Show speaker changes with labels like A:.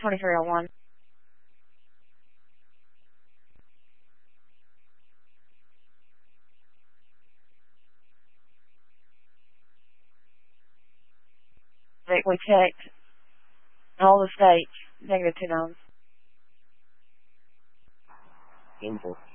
A: 2301. We checked all the states, negative 2 nines.
B: Info.